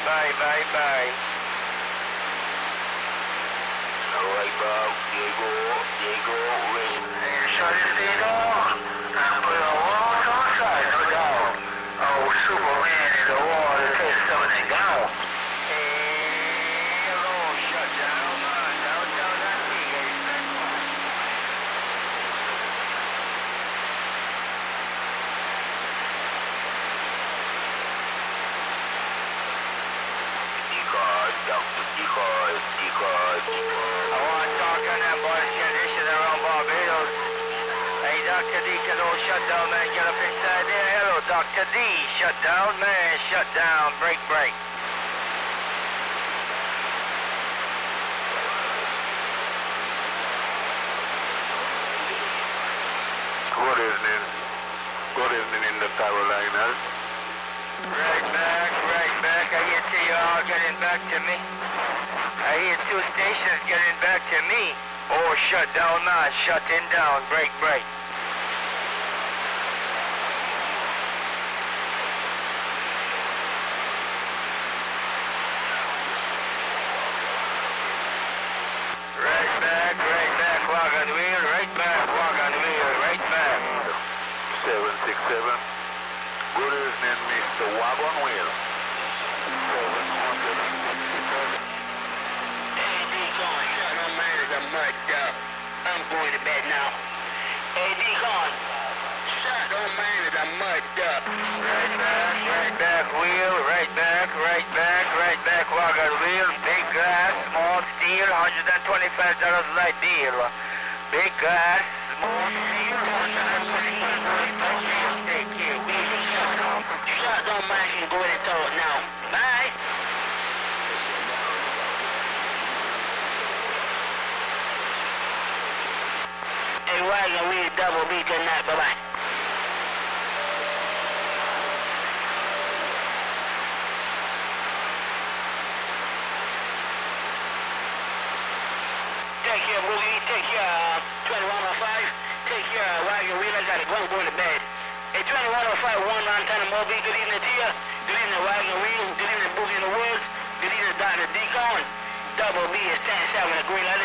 bye, bye, bye. Alright, Bob. Diego, ring. Shut it, Diego. And put a wall to the side, no doubt. Oh, Superman in the wall to take something down. Hello, shut down, man. Down that Diego. I want to talk on that boys condition around Barbados. Hey, Dr. D, can old shut down, man, get up inside there. Hello, Dr. D, shut down, man, shut down, break. Good evening in the Carolinas. Right back. I hear you all getting back to me. I hear 2 stations getting back to me. Oh, shut down, man, shutting down, break. Right back, wagon wheel, right back, wagon wheel, right back. 767. Good evening, Mr. Wagon Wheel. 700. Hey, Deacon, shut my man is a mud duck. I'm going to bed now. Hey, Deacon, shut my man is a mud duck. Right back wheel, right back, wagon wheel, big glass, small steel, $125 light deal. Big glass, small steel, $125 take care, wheel, shut up. Shut my man can go ahead and talk now. Bye. Hey, wagon wheel, double B, good night, bye-bye. Take care, Boogie. Take care, 2105. Take care, wagon wheel. I gotta go. I'm going to bed. Hey, 2105, one Montana Moby. Good evening to you. Good evening, wagon wheel. Good evening, Boogie in the Woods. Good evening, Dr. Deacon. Double B is 10-7 at Green Island.